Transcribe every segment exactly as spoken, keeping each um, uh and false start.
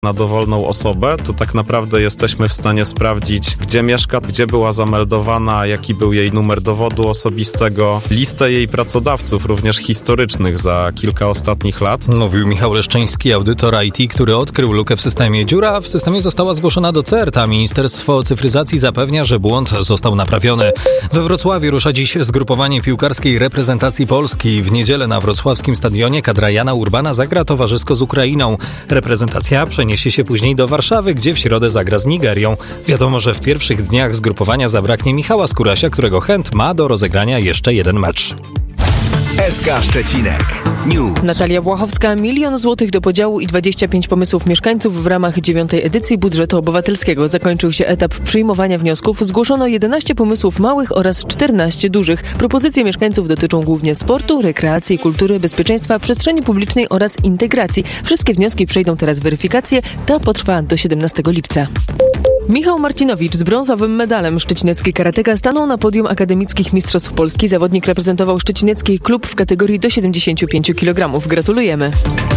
na dowolną osobę, to tak naprawdę jesteśmy w stanie sprawdzić, gdzie mieszka, gdzie była zameldowana, jaki był jej numer dowodu osobistego, listę jej pracodawców, również historycznych za kilka ostatnich lat. Mówił Michał Leszczyński, audytor I T, który odkrył lukę w systemie. Dziura w systemie została zgłoszona do C E R T, a Ministerstwo Cyfryzacji zapewnia, że błąd został naprawiony. We Wrocławiu rusza dziś zgrupowanie piłkarskiej reprezentacji Polski. W niedzielę na wrocławskim stadionie kadra Jana Urbana zagra towarzysko z Ukrainą. Reprezentacja przeniesie się później do Warszawy, gdzie w środę zagra z Nigerią. Wiadomo, że w pierwszych dniach zgrupowania zabraknie Michała Skórasia, którego Chęt ma do rozegrania jeszcze jeden mecz. S K Szczecinek News. Natalia Błachowska, milion złotych do podziału i dwadzieścia pięć pomysłów mieszkańców w ramach dziewiątej edycji budżetu obywatelskiego. Zakończył się etap przyjmowania wniosków. Zgłoszono jedenaście pomysłów małych oraz czternaście dużych. Propozycje mieszkańców dotyczą głównie sportu, rekreacji, kultury, bezpieczeństwa, przestrzeni publicznej oraz integracji. Wszystkie wnioski przejdą teraz weryfikację. Ta potrwa do siedemnastego lipca. Michał Marcinowicz z brązowym medalem. Szczecinecki karateka stanął na podium akademickich mistrzostw Polski. Zawodnik reprezentował szczecinecki klub w kategorii do siedemdziesięciu pięciu kilogramów. Gratulujemy.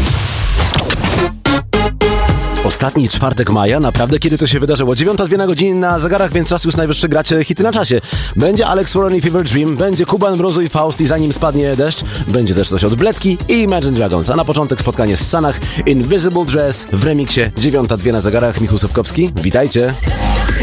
Ostatni czwartek maja, naprawdę kiedy to się wydarzyło? dziewiąta dwie na godzinie na zegarach, więc czas już najwyższy grać hity na czasie. Będzie Alex Warren i Fever Dream, będzie Kuban Mrozu i Faust i zanim spadnie deszcz, będzie też coś od Bledki i Imagine Dragons. A na początek spotkanie z Sanach, Invisible Dress w remiksie dziewiąta dwie na zegarach. Michał Sobkowski, witajcie.